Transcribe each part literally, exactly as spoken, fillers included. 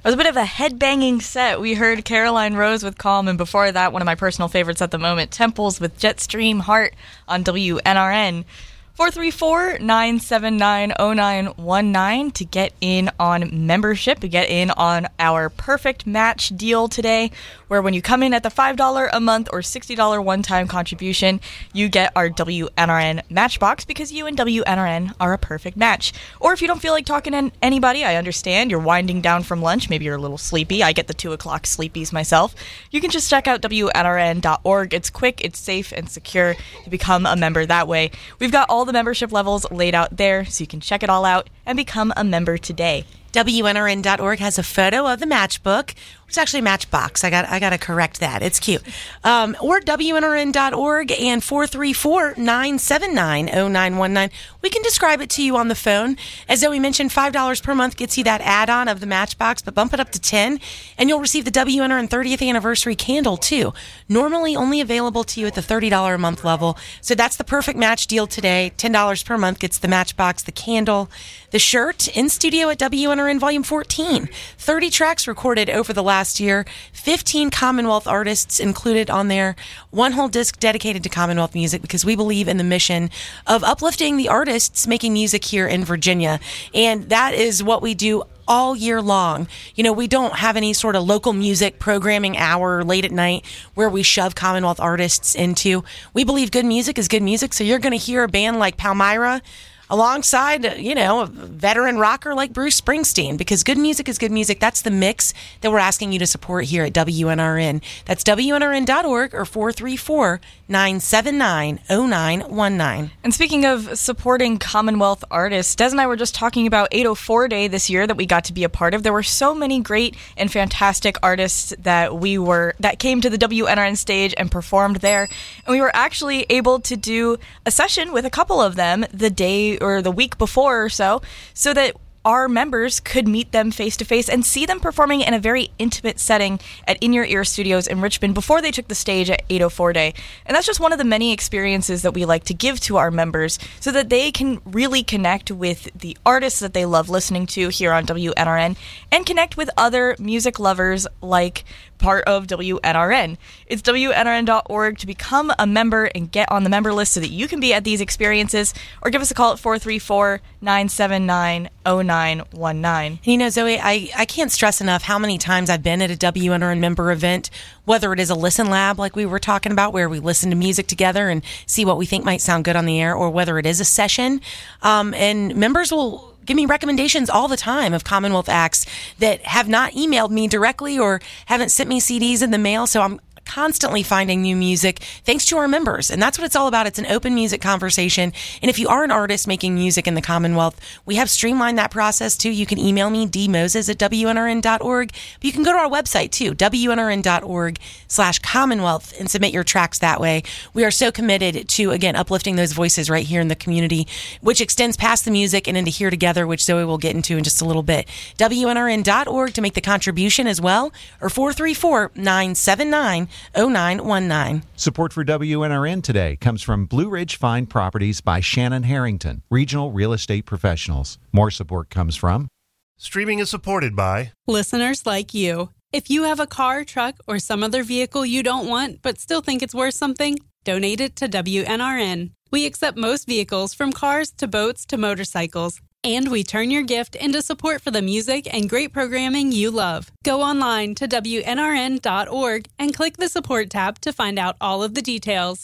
was a bit of a head-banging set. We heard Caroline Rose with Calm, and before that, one of my personal favorites at the moment, Temples with Jetstream Heart on W N R N. four three four, nine seven nine, zero nine one nine to get in on membership, to get in on our perfect match deal today, where when you come in at the five dollars a month or sixty dollars one-time contribution, you get our W N R N Matchbox, because you and W N R N are a perfect match. Or if you don't feel like talking to anybody, I understand, you're winding down from lunch, maybe you're a little sleepy, I get the two o'clock sleepies myself, you can just check out W N R N dot org. It's quick, it's safe, and secure to become a member that way. We've got all the membership levels laid out there, so you can check it all out and become a member today. W N R N dot org has a photo of the matchbook. It's actually Matchbox. I got I got to correct that. It's cute. Um, or W N R N dot org and four three four, nine seven nine, zero nine one nine. We can describe it to you on the phone. As Zoe mentioned, five dollars per month gets you that add-on of the Matchbox, but bump it up to ten dollars, and you'll receive the W N R N thirtieth anniversary candle, too. Normally only available to you at the thirty dollars a month level. So that's the perfect match deal today. ten dollars per month gets the Matchbox, the candle, the shirt, in studio at W N R N Volume fourteen. thirty tracks recorded over the last year, fifteen Commonwealth artists included on there, one whole disc dedicated to Commonwealth music, because we believe in the mission of uplifting the artists making music here in Virginia. And that is what we do all year long. You know, we don't have any sort of local music programming hour late at night where we shove Commonwealth artists into. We believe good music is good music, so you're going to hear a band like Palmyra alongside, you know, a veteran rocker like Bruce Springsteen, because good music is good music. That's the mix that we're asking you to support here at W N R N. That's W N R N dot org or four three four, nine seven nine, zero nine one nine. And speaking of supporting Commonwealth artists, Des and I were just talking about eight oh four Day this year that we got to be a part of. There were so many great and fantastic artists that we were that came to the W N R N stage and performed there. And we were actually able to do a session with a couple of them the day or the week before or so, so that our members could meet them face-to-face and see them performing in a very intimate setting at In Your Ear Studios in Richmond before they took the stage at eight oh four Day. And that's just one of the many experiences that we like to give to our members so that they can really connect with the artists that they love listening to here on W N R N and connect with other music lovers like part of W N R N. It's W N R N dot org to become a member and get on the member list so that you can be at these experiences, or give us a call at four three four, nine seven nine, zero nine one nine. And you know, Zoe, I, I can't stress enough how many times I've been at a W N R N member event, whether it is a listen lab like we were talking about, where we listen to music together and see what we think might sound good on the air, or whether it is a session. Um, and members will give me recommendations all the time of Commonwealth acts that have not emailed me directly or haven't sent me C Ds in the mail. So I'm constantly finding new music thanks to our members. And that's what it's all about. It's an open music conversation. And if you are an artist making music in the Commonwealth, we have streamlined that process too. You can email me, dmoses at W N R N dot org. But you can go to our website too, W N R N dot org slash Commonwealth, and submit your tracks that way. We are so committed to, again, uplifting those voices right here in the community, which extends past the music and into Here Together, which Zoe will get into in just a little bit. W N R N dot org to make the contribution as well, or four three four, nine seven nine, zero nine one nine. Support for W N R N today comes from Blue Ridge Fine Properties by Shannon Harrington, regional real estate professionals. More support comes from Streaming is supported by listeners like you. If you have a car, truck, or some other vehicle you don't want but still think it's worth something, donate it to W N R N. We accept most vehicles, from cars to boats to motorcycles. And we turn your gift into support for the music and great programming you love. Go online to W N R N dot org and click the support tab to find out all of the details.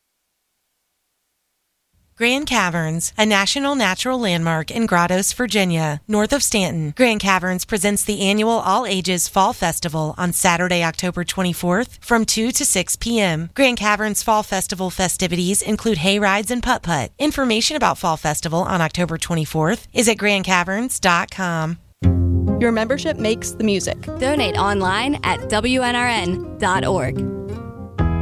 Grand Caverns, a national natural landmark in Grottoes, Virginia, north of Stanton. Grand Caverns presents the annual all-ages Fall Festival on Saturday, October twenty-fourth from two to six p.m. Grand Caverns Fall Festival festivities include hay rides and putt-putt. Information about Fall Festival on October twenty-fourth is at grand caverns dot com. Your membership makes the music. Donate online at W N R N dot org.